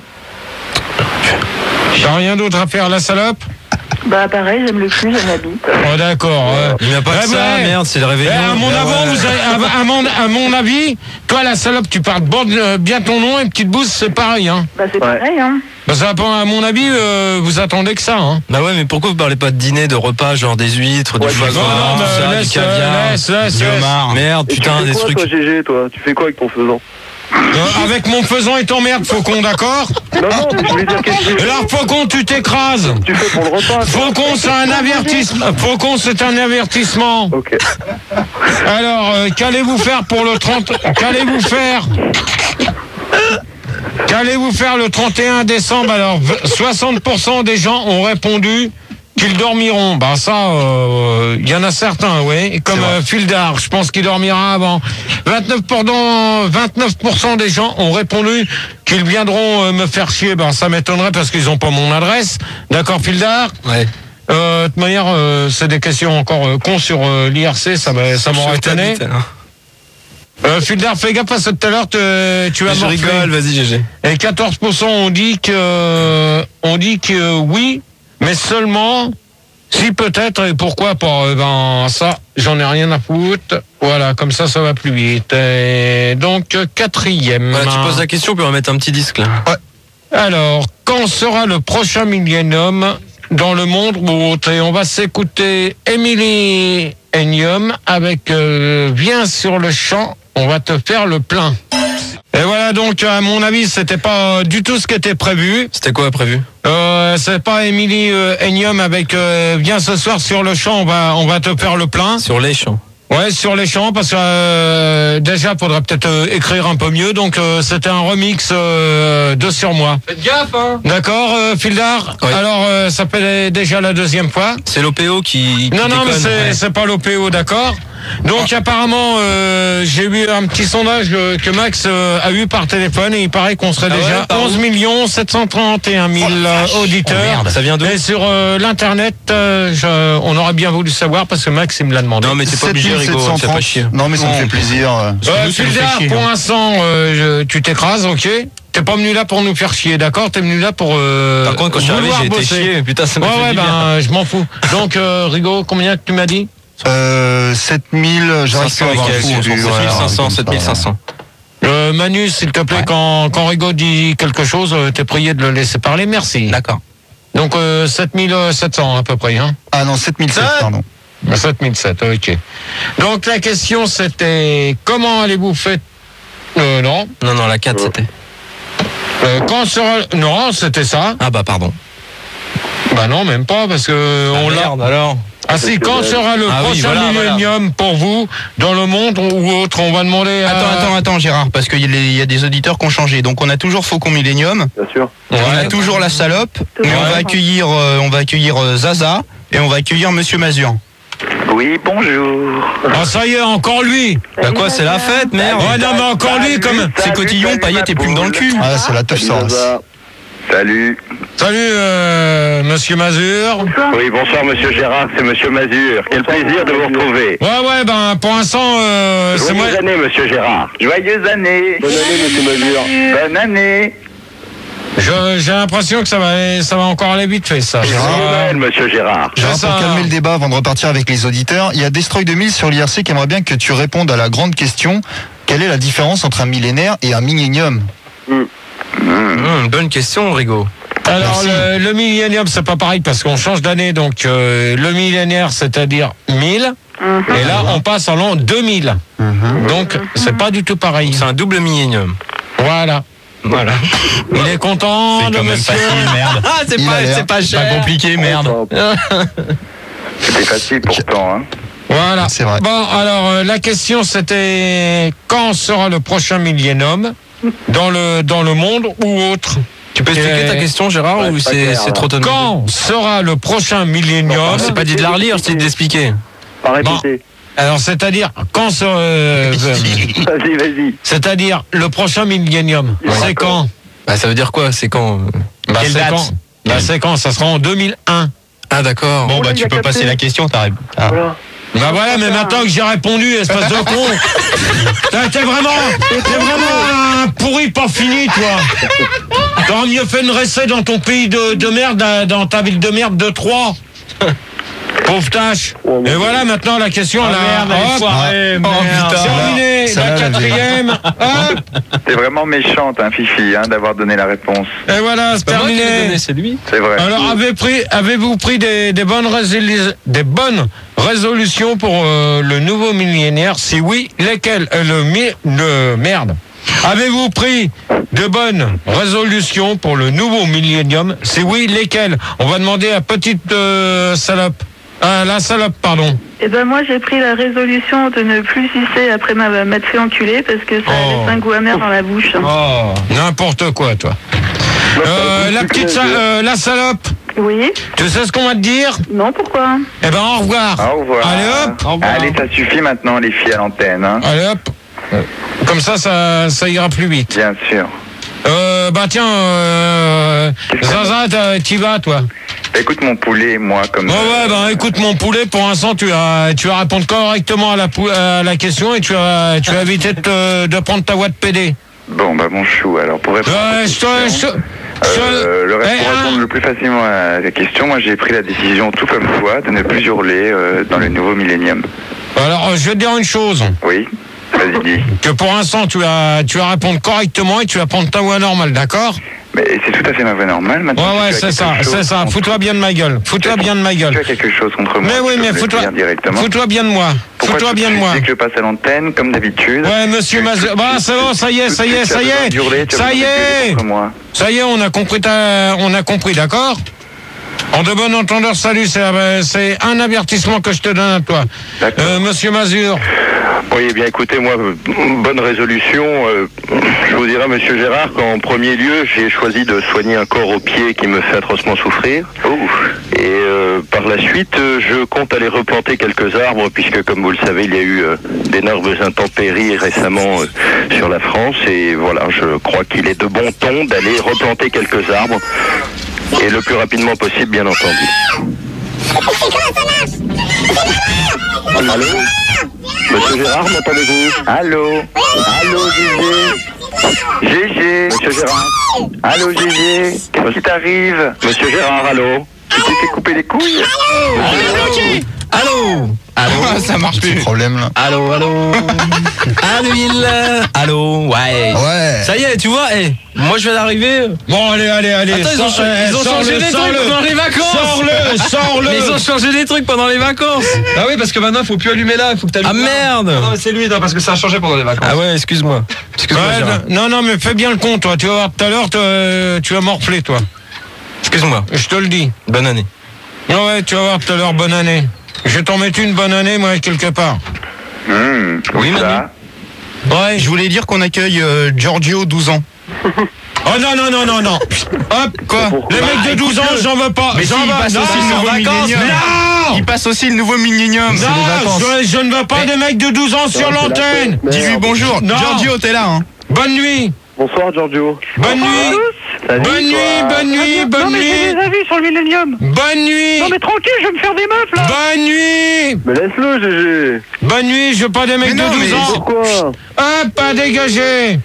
T'as rien d'autre à faire, la salope? bah pareil, j'aime le cul, j'aime la bite. Oh, d'accord. euh. Il n'y a pas Ouais, que ça, ouais. merde, c'est le Eh, réveillon. à, mon Ben avant, ouais. vous avez- à, à mon, à mon avis, toi, la salope, tu parles bon- euh, bien ton nom et petite bouse, c'est pareil. Hein. Bah c'est Ouais. pareil, hein. Parce que, à mon avis, euh, vous attendez que ça. Hein. Bah ouais, mais pourquoi vous parlez pas de dîner, de repas, genre des huîtres, du Ouais, foie non, gras, non, tout mais ça, laisse, du caviar, euh, laisse, laisse, du laisse. homard. Merde, Et putain, tu fais des quoi, trucs. toi, G G, toi Tu fais quoi avec ton faisant Euh, avec mon faisant et ton merde, Faucon, d'accord? Non, non, mais je voulais dire qu'est-ce que Et là, Faucon, tu t'écrases. tu fais pour le repas. toi. Faucon, c'est un avertissement. Faucon, c'est un avertissement. Ok. Alors, euh, qu'allez-vous faire pour le trente... Qu'allez-vous faire Qu'allez-vous faire le trente et un décembre? Alors, v- soixante pour cent des gens ont répondu qu'ils dormiront. Bah ça, il euh, y en a certains, oui. Et comme euh, Fildar, je pense qu'il dormira avant. vingt-neuf pour cent, vingt-neuf pour cent des gens ont répondu qu'ils viendront euh, me faire chier. Bah ça m'étonnerait parce qu'ils n'ont pas mon adresse. D'accord, Fildar? Ouais. Euh, de toute manière, euh, c'est des questions encore euh, cons sur euh, l'I R C, ça m'a- ça m'aurait étonné. Euh, Fildar, fais gaffe parce que tout à l'heure, te- tu vas Je morfler. rigole, vas-y, G G. Et quatorze pour cent ont dit que, on dit que oui, mais seulement si peut-être et pourquoi pas. Eh ben ça, j'en ai rien à foutre. Voilà, comme ça, ça va plus vite. Et donc quatrième. Voilà, tu poses la question, puis on va mettre un petit disque là. Alors, quand sera le prochain millénium dans le monde route? Et on va s'écouter Emily Enium avec euh, Viens sur le champ, on va te faire le plein. Et voilà, donc à mon avis, c'était pas du tout ce qui était prévu. C'était quoi prévu? Euh, c'est pas Emily euh, Enium avec euh, Viens ce soir sur le champ, on va on va te faire le plein. Sur les champs. Ouais, sur les champs, parce que euh, déjà, faudrait peut-être euh, écrire un peu mieux. Donc, euh, c'était un remix euh, de Sur moi. Faites gaffe, hein. D'accord, euh, Fildar? Oui. Alors, euh, ça fait déjà la deuxième fois. C'est l'O P O qui, qui Non, non, mais déconne, c'est ouais. c'est pas l'O P O, d'accord? Donc apparemment, euh, j'ai eu un petit sondage euh, que Max euh, a eu par téléphone et il paraît qu'on serait Ah ouais, déjà par onze millions sept cent trente et un mille euh, auditeurs. Oh, merde, ça vient d'où? Et sur euh, l'internet, euh, je- on aurait bien voulu savoir parce que Max il me l'a demandé. Non, mais t'es pas obligé, Rigo, ça fait pas chier. Non, mais ça me fait plaisir. Euh, nous, ça nous fait Fulda, chier, pour hein. l'instant, euh, je- tu t'écrases, ok? T'es pas venu là pour nous faire chier, d'accord? T'es venu là pour euh, Par contre, quand je suis arrivé, vouloir j'ai été bosser. chier. Putain, ça m'a Ouais, fait ouais, du bien. ben, je m'en fous. Donc, euh, Rigo, combien que tu m'as dit? Euh, sept mille, j'arrive cinq cents plus à avoir et quelques, tout, sept mille cinq cents, sept mille cinq cents. Euh, Manu, s'il te plaît, quand, quand Rigo dit quelque chose, euh, t'es prié de le laisser parler, merci. D'accord. Donc, euh, sept mille sept cents à peu près, hein? Ah non, sept mille sept, pardon. sept mille sept, ok. Donc, la question, c'était, comment allez-vous faire? Euh, non. Non, non, la quatre, c'était. Euh, quand sera... Non, c'était ça. Ah bah, pardon. Bah non, même pas, parce que Ah, on l'a... merde, alors. Ah si, quand sera le Ah oui, prochain voilà, millénium pour vous, dans le monde ou autre? On va demander à... Attends, attends, attends, Gérard, parce qu'il y, a les- il y a des auditeurs qui ont changé. Donc on a toujours Faucon Millennium, Bien sûr. on a Ouais. toujours la salope, mais on va accueillir, euh, on va accueillir euh, Zaza et on va accueillir Monsieur Mazur. Oui, bonjour. Ah ça y est, encore lui. Bah quoi, c'est la fête, merde. Ouais, non, mais encore lui, quand même. C'est cotillon, paillettes et plumes dans le cul. Ah, c'est la teuf sauce. Salut. Salut, euh, monsieur Mazur. Oui, bonsoir Monsieur Gérard, c'est Monsieur Mazur. Quel plaisir de vous retrouver. Ouais, ouais, ben, pour l'instant, euh, c'est moi... Joyeuses années Monsieur Gérard. Joyeuses années. Bonne année, monsieur Mazur. Bonne année. Je- J'ai l'impression que ça va, ça va encore aller vite fait, ça. Joyeux Noël Monsieur Gérard. Gérard, ça. pour calmer le débat avant de repartir avec les auditeurs, il y a Destroy deux mille sur l'I R C qui aimerait bien que tu répondes à la grande question. Quelle est la différence entre un millénaire et un millénium? Hum, bonne question, Rigo. Alors, Merci. le, le millénium, c'est pas pareil parce qu'on change d'année. Donc, euh, le millénaire, c'est-à-dire mille. Et là, on passe en l'an deux mille. Donc, c'est pas du tout pareil. C'est un double millénium. Voilà. Voilà. Il est content, C'est le quand même monsieur. facile, merde. Ah, c'est Il a pas, l'air. c'est pas Pas cher. compliqué, merde. C'était facile pourtant. Hein. Voilà. C'est vrai. Bon, alors, euh, la question, c'était quand sera le prochain millénium dans le, dans le monde ou autre? Tu peux expliquer Euh, ta question, Gérard, ouais, ou c'est pas c'est clair, c'est là. trop tonné? Quand sera le prochain millénium? C'est pas dit de la relire, c'est dit d'expliquer. Pas répéter. Alors, c'est-à-dire, quand sera, euh, euh, Vas-y, vas-y. c'est-à-dire, le prochain millénium, c'est quand? Bah, ça veut dire quoi? C'est quand? euh Bah, Quelle c'est date? quand? Bah, c'est quand? Ça sera en deux mille un. Ah, d'accord. Bon, bah tu peux passer la question, t'as répondu. Ah. Bah voilà, mais maintenant que j'ai répondu, espèce de con. T'es t'es vraiment, t'es vraiment un pourri pas fini, toi. T'aurais mieux fait de rester dans ton pays de, de merde, dans ta ville de merde de Troyes. Pauvre tâche. Et voilà, maintenant la question, Ah, là. merde, hop, elle est foirée, oh, merde. putain. Terminé, Ça la va, la quatrième. Hop, C'est vraiment méchante, hein, Fifi, hein, d'avoir donné la réponse. et voilà, c'est Pas moi qui l'ai terminé. donné, c'est lui. C'est vrai. Alors, avez pris, avez-vous pris des, des, bonnes résolu- des bonnes résolutions pour euh, le nouveau millénaire? Si oui, lesquelles? Euh, le, mi- le merde. Avez-vous pris de bonnes résolutions pour le nouveau millénium? Si oui, lesquelles? On va demander à petite euh, salope. Ah, la salope, pardon. Eh ben moi j'ai pris la résolution de ne plus sucer après ma- m'être fait enculer parce que ça Oh. laisse un goût amer dans la bouche. Oh, n'importe quoi, toi. Euh, la petite sa- euh, la salope. Oui. Tu sais ce qu'on va te dire? Non, pourquoi? Eh ben, au revoir. Au revoir. Allez hop. Au revoir. Allez, ça suffit maintenant les filles à l'antenne. Hein. Allez hop. Comme ça, ça, ça ira plus vite. Bien sûr. Euh, bah tiens, euh, Zaza, t'as- t'y vas, toi? Écoute mon poulet, moi, comme... Ouais, ouais, bah écoute, mon poulet, pour l'instant, tu vas, tu vas répondre correctement à la, pou- à la question et tu vas, tu vas éviter de, te- de prendre ta voix de P D. Bon, bah mon chou, alors pour répondre à Ouais, ta je te... question, je te- euh, le reste, Eh, pour hein répondre le plus facilement à la question, moi j'ai pris la décision, tout comme toi, de ne plus hurler euh, dans le nouveau millénium. Alors, euh, je vais te dire une chose. Oui, vas-y, dis. Que pour l'instant, tu vas, tu vas répondre correctement et tu vas prendre ta voix normale, d'accord? Mais c'est tout à fait ma voix normale maintenant. Ouais, ouais, si tu as c'est ça, quelque chose c'est ça. contre- Fous-toi bien de ma gueule. Fous-toi bien de ma Tu gueule. as quelque chose contre moi. Mais oui, tu peux mais me le fous-toi, dire directement. fous-toi bien de moi. Pourquoi Fous-toi tu- bien de tu moi. sais que je passe à l'antenne, comme d'habitude. Ouais, monsieur Mazur. Bah, c'est bon, ça y est, ça y est, ça y est. Ça y est. Ça y est, on a compris ta, on a compris, d'accord? En de bon entendeur, salut, c'est, euh, c'est un avertissement que je te donne à toi. Euh, monsieur Mazur. Oui, eh bien écoutez, moi, euh, bonne résolution. Euh, je vous dirais, monsieur Gérard, qu'en premier lieu, j'ai choisi de soigner un corps au pied qui me fait atrocement souffrir. Et euh, par la suite, euh, je compte aller replanter quelques arbres, puisque comme vous le savez, il y a eu euh, d'énormes intempéries récemment euh, sur la France. Et voilà, je crois qu'il est de bon ton d'aller replanter quelques arbres. Et le plus rapidement possible, bien entendu. Allô? Monsieur Gérard, m'entendez-vous? Allô? Allô, Gégé? Gégé? Monsieur Gérard? Allô, Gégé? Qu'est-ce qui t'arrive? Monsieur Gérard, allô? Tu t'es fait couper les couilles? Allô? Allô? Ça marche plus. Problème là. Allô, allô? Allô, il. Allô, ouais. Ouais. Ça y est, tu vois, eh, moi je viens d'arriver. Bon, allez, allez, allez. Attends, ils ont, sors- cha- ils ont sors-le, changé des trucs sors-le. pendant les vacances. Sors-le, sors-le. Mais ils ont changé des trucs pendant les vacances. Ah oui, parce que maintenant, il faut plus allumer là, il faut que t'allumes Ah là. merde. Non, mais c'est lui, non, parce que ça a changé pendant les vacances. Ah ouais, excuse-moi. Excuse-moi, Ouais, Gérard. non, non, mais fais bien le compte, toi. Tu vas voir tout à l'heure, te- tu vas morfler, toi. Excuse-moi. Je te le dis. Bonne année. Non, ouais, tu vas voir tout à l'heure, bonne année. Je vais t'en mettre une bonne année, moi, quelque part. Mmh, Oui, Manu. Ouais. Je voulais dire qu'on accueille euh, Giorgio, douze ans. Oh non, non, non, non, non. Hop, Quoi? les Bah, mecs de douze ans, écoute-le. j'en veux pas. Mais si, J'en il veux passe non, aussi le nouveau vacances, millénium. non. Il passe aussi le nouveau millénium. Non, C'est les vacances. je, je ne veux pas des mecs de douze ans sur l'antenne. Dis-lui bonjour. Non. Giorgio, t'es là, hein? Bonne nuit. Bonsoir, Giorgio. Bonne nuit. Salut, Bonne nuit, toi. bonne nuit, bonne Non, mais j'ai nuit. des avis sur le millénium. Bonne nuit. Non, mais tranquille, je vais me faire des meufs, là. Bonne nuit. Mais laisse-le, Gégé. Bonne nuit, je veux pas des mecs Mais non, de douze mais ans. Pourquoi? Hop, pas dégagé.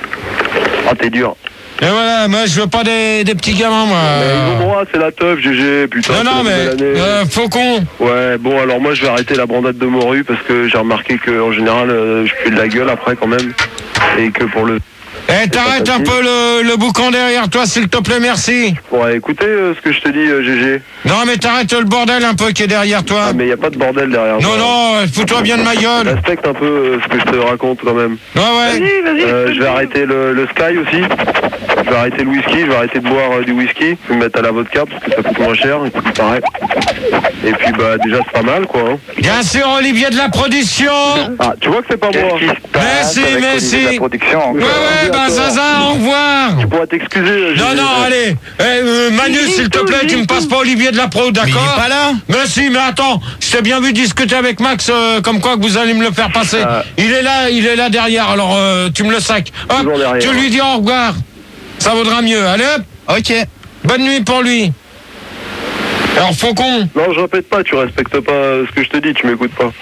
Ah, t'es dur. Et voilà, moi je veux pas des, des petits gamins, moi. Mais ils ont droit, c'est la teuf, Gégé, putain. Non, c'est non, la mais nouvelle année. euh, Faucon. Ouais, bon, alors moi je vais arrêter la brandade de morue parce que j'ai remarqué qu'en général euh, je fais de la gueule après quand même. Et que pour le. Eh, t'arrêtes un peu le, le boucan derrière toi, s'il te plaît, merci. Ouais, écoutez euh, ce que je te dis, euh, Gégé. Non, mais t'arrêtes le bordel un peu qui est derrière toi. Ah, mais y a pas de bordel derrière. Non, moi. non, fous-toi bien de ma gueule. Respecte un peu euh, ce que je te raconte quand même. Ouais, ouais. Vas-y, vas-y. Euh, je vais arrêter le, le Sky aussi. Je vais arrêter le whisky, je vais arrêter de boire euh, du whisky. Je vais me mettre à la vodka parce que ça coûte moins cher, et puis pareil. Et puis bah déjà c'est pas mal quoi. Hein. Bien sûr, Olivier de la production. Ah, tu vois que c'est pas moi. Merci, merci. production. Ouais, ouais, bah Zaza, au revoir. Tu pourras t'excuser. euh, Non, Gégé. non, allez. Eh, euh, Manu, Il est s'il te tout, plaît, il tu est me passes tout. pas Olivier de la pro, Mais il d'accord? est pas là. Mais si, mais attends, je t'ai bien vu discuter avec Max, euh, comme quoi que vous allez me le faire passer. Ah. Il est là, il est là derrière, alors euh, tu me le sacs. Hop, Toujours derrière. tu lui dis au revoir. Ça vaudra mieux. Allez hop, Ok. bonne nuit pour lui. Alors Faucon. Non, je répète pas, tu respectes pas euh, ce que je te dis, tu m'écoutes pas.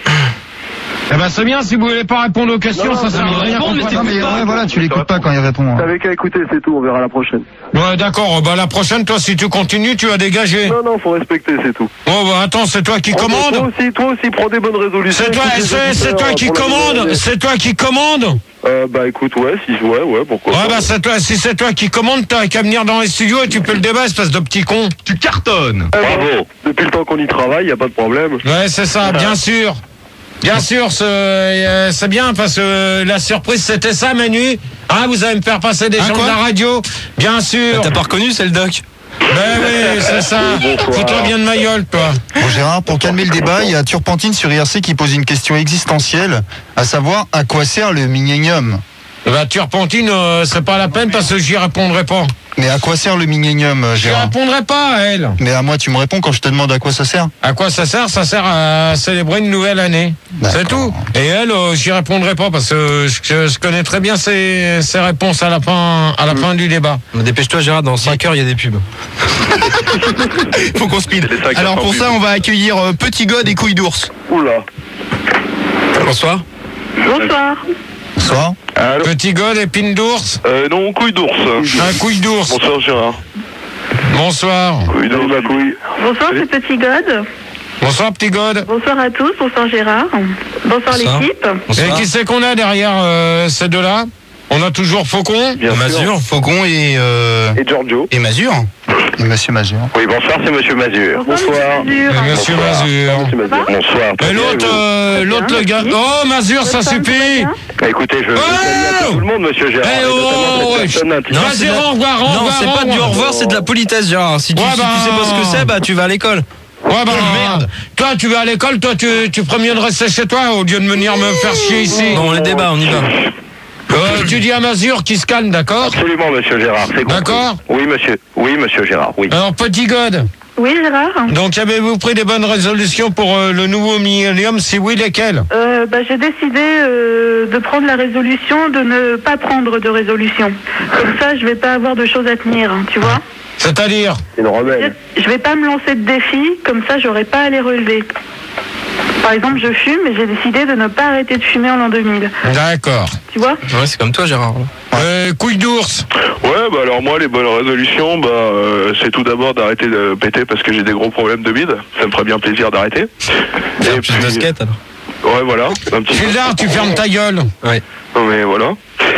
Eh ben c'est bien, si vous voulez pas répondre aux questions, Non, ça non, sert mais à rien. réponds, qu'on mais fasse- Non, mais ouais, voilà, tu l'écoutes pas quand il répond. hein. T'avais qu'à écouter, c'est tout, on verra la prochaine. Ouais, d'accord, bah la prochaine, toi, si tu continues, tu vas dégager. Non, non, faut respecter, c'est tout. Oh bah attends, c'est toi qui Prends- Toi commande. aussi, toi aussi, prends des bonnes résolutions. C'est toi, Écoute les c'est c'est auditeurs, toi euh, qui pour la nouvelle commande. année. C'est toi qui commande. Euh, bah écoute, ouais, si, ouais, ouais, pourquoi Ouais, pas. bah c'est toi, si c'est toi qui commande, t'as qu'à venir dans les studios et tu peux le débat, espèce de petit con. Tu cartonnes. Eh, bravo. Depuis le temps qu'on y travaille, y a pas de problème. Ouais, c'est ça, bien sûr. Bien sûr, c'est euh, c'est bien parce que euh, la surprise c'était ça, Manu. Hein, vous allez me faire passer des Hein, gens quoi de la radio, bien sûr. T'as pas reconnu, c'est le doc. Ben oui, c'est ça. Bonsoir. Fous-toi bien de ma gueule, toi. Bon, Gérard, pour calmer le débat, il y a Turpentine sur I R C qui pose une question existentielle, à savoir à quoi sert le millénium? Bah, Turpentine, euh, c'est pas la peine parce que j'y répondrai pas. Mais à quoi sert le millénium, euh, J'y Gérard? répondrai pas à elle. Mais à moi, tu me réponds quand je te demande à quoi ça sert? À quoi ça sert? Ça sert à célébrer une nouvelle année. C'est tout. Et elle, euh, j'y répondrai pas parce que je, je connais très bien ses, ses réponses à la fin, à la fin du débat. Mais dépêche-toi, Gérard, dans cinq heures, il y a des pubs. Faut qu'on speed. C'est ça qui Alors a pour pas ça, on va accueillir euh, Petit God et Couille d'ours. Oula. Bonsoir. Bonsoir. Bonsoir. Allô Petit god, épine d'ours, euh, non, couille d'ours. un couille d'ours. Bonsoir Gérard. Bonsoir. Couille d'ours. Salut, ma couille. Bonsoir, c'est Petit God. Bonsoir, petit god. Bonsoir à tous. Bonsoir Gérard. Bonsoir Bonsoir. l'équipe. Et Bonsoir. qui c'est qu'on a derrière euh, ces deux-là? On a toujours Faucon. Bien sûr. Mazur. Faucon et euh, Et Giorgio. et Mazur. Et Monsieur Mazur. Oui, bonsoir, c'est monsieur Mazur. Bonsoir. Monsieur Et Monsieur Bonsoir. Mazur. Tu m'as dit. Bonsoir. très Et bien, l'autre, vous. euh, l'autre le gars. Oh, Mazur, ça suffit. Bah, écoutez, je, je Oh salue à tout le monde, monsieur Gérard. Eh et notamment oh, cette ouais. personne intime. Non, Mazur, c'est la- au revoir, au Non, revoir. c'est pas du au revoir, c'est de la politesse, Gérard. Si tu, Ouais, si bah, tu sais pas ce que c'est, bah tu vas à l'école. Ouais, bah, merde. Toi, tu vas à l'école, toi, tu, tu ferais mieux de rester chez toi au lieu de venir me faire chier ici. Bon, le débat, on y va. Euh, tu dis à Mazur qu'il se calme, d'accord? Absolument, monsieur Gérard. C'est compris. D'accord. Oui, monsieur. Oui, monsieur Gérard, oui. Alors, petit God. Oui, Gérard. Donc, avez-vous pris des bonnes résolutions pour euh, le nouveau millénium? Si oui, lesquelles? Euh, bah, j'ai décidé euh, de prendre la résolution de ne pas prendre de résolution. Comme ça, je vais pas avoir de choses à tenir, hein, tu vois. C'est-à-dire? C'est une rebelle. Je vais pas me lancer de défis, comme ça, j'aurai pas à les relever. Par exemple, je fume et j'ai décidé de ne pas arrêter de fumer en l'an deux mille. D'accord. Tu vois? Ouais, c'est comme toi, Gérard. Euh, couille d'ours. Ouais, bah alors moi, les bonnes résolutions, bah, euh, c'est tout d'abord d'arrêter de péter parce que j'ai des gros problèmes de bide. Ça me ferait bien plaisir d'arrêter. Et puis de skate, alors. Ouais, voilà. Un petit Gildard, tu fermes ta gueule. Ouais. Non, mais voilà.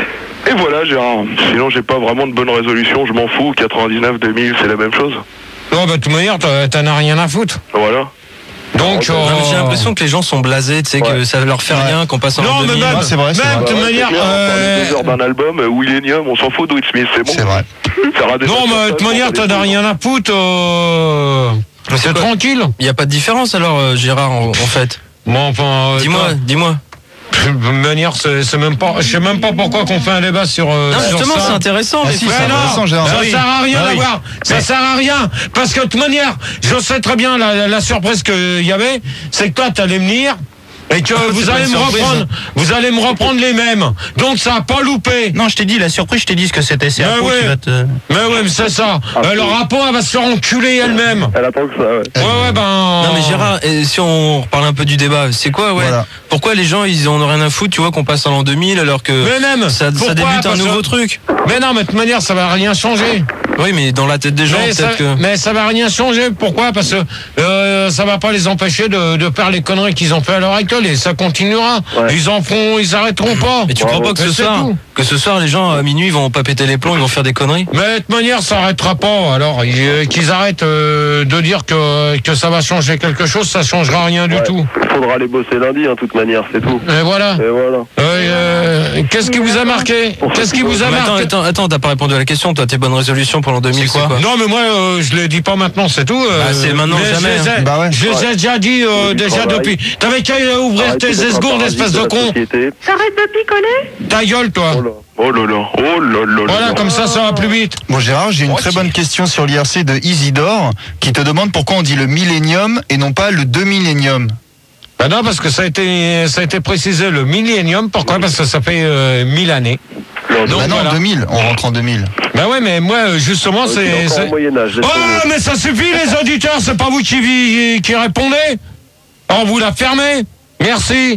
Et voilà, Gérard. Sinon, j'ai pas vraiment de bonnes résolutions. Je m'en fous. quatre-vingt-dix-neuf, deux mille, c'est la même chose. Non, bah, de toute manière, t'en t'en as rien à foutre. Voilà. Donc, Non, mais j'ai euh, l'impression que les gens sont blasés, tu sais, que ça leur fait rien, qu'on passe en Non, l'an mais deux mille. même, c'est vrai, c'est même vrai. de toute Ouais, manière, c'est bien, on parle euh, deux heures d'un album, euh, Willennium, on s'en fout de Will Smith, c'est bon. C'est vrai. Ça aura des non, mais de toute manière, t'en as rien à foutre. Euh... Mais c'est C'est quoi? tranquille. Il n'y a pas de différence alors, euh, Gérard, en, en fait. Bon, enfin, euh, Dis-moi, toi, dis-moi. de toute manière, c'est c'est même pas, je sais même pas pourquoi qu'on fait un débat sur, euh, Non, sur justement, ça. c'est intéressant. Ah mais si, faut- c'est Ouais, non, intéressant, Gérard. ça Ah oui. sert à rien Ah oui. d'avoir. Ça Mais- sert à rien. Parce que de toute manière, je sais très bien la, la surprise qu'il y avait, c'est que toi, t'allais venir. Et que vous pas allez une me surprise. reprendre, vous allez me reprendre les mêmes. Donc ça a pas loupé. Non, je t'ai dit, la surprise, je t'ai dit ce que c'était. C'est Mais Apo ouais. qui va te... Mais ouais, mais c'est ça. Euh, le rapport, elle va se faire enculer elle-même. Elle attend que ça, ouais. Ouais, ouais, ben. Non mais Gérard, et si on reparle un peu du débat, c'est quoi, ouais Voilà. Pourquoi les gens ils en ont rien à foutre, tu vois, qu'on passe en l'an deux mille alors que Mais même. ça, ça Pourquoi débute un Parce nouveau que- truc? Mais non, mais de toute manière, ça va rien changer. Oui, mais dans la tête des gens, Mais ça, peut-être que. mais ça va rien changer. Pourquoi? Parce que euh, ça va pas les empêcher de, de faire les conneries qu'ils ont fait à l'heure actuelle et ça continuera. Ouais. Ils en feront, ils arrêteront pas. Mais tu crois pas que Mais ce c'est soir, tout. que ce soir les gens à minuit ils vont pas péter les plombs, ils vont faire des conneries? Mais de toute manière, ça arrêtera pas. Alors, ils- euh, qu'ils arrêtent euh, de dire que, que ça va changer quelque chose, ça changera rien du Ouais. tout. Il faudra aller bosser lundi, hein, de toute manière, c'est tout. Et voilà. Et voilà. Euh, euh, Qu'est-ce qui vous a marqué? Qu'est-ce qui vous a Mais attends, marqué? attends, attends, t'as pas répondu à la question, toi, tes bonnes résolutions pour l'an deux mille, c'est quoi? Non, mais moi, euh, je le dis pas maintenant, c'est tout. euh, Ah, c'est maintenant, mais je jamais, les ai- hein. Bah ouais. Je les ai déjà dit euh, Du déjà travail. depuis. T'avais qu'à ouvrir Arrêtez tes d'être un esgourdes, parasite espèce de la con. société. T'arrêtes de picoler? Ta gueule, toi. Oh là. Oh là là, oh là là Voilà, là. comme ça, ça va plus vite. Bon Gérard, j'ai une très bonne question sur l'I R C de Isidore qui te demande pourquoi on dit le millénium et non pas le deux millénium. Bah non, parce que ça a été, ça a été précisé le millénium. Pourquoi? Parce que ça fait euh, mille années. Non, bah non, voilà. deux mille, on rentre en deux mille. Bah ouais, mais moi, euh, justement, C'est c'est... encore c'est- au Moyen-Âge. Oh, mais ça suffit, les auditeurs, c'est pas vous qui, vi- qui répondez. On vous la fermez. Merci.